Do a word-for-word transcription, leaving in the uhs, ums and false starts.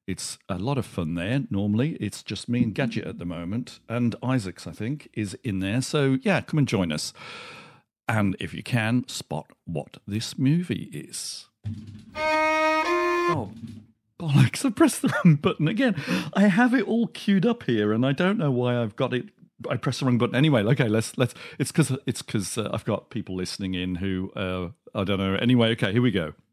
It's a lot of fun there. Normally, it's just me and Gadget at the moment, and Isaacs, I think, is in there. So yeah, come and join us. And if you can, spot what this movie is. Oh, bollocks, I pressed the wrong button again. I have it all queued up here, and I don't know why I've got it. I pressed the wrong button. Anyway, okay, let's, let's, it's because it's because uh, I've got people listening in who, uh, I don't know. Anyway, okay, here we go.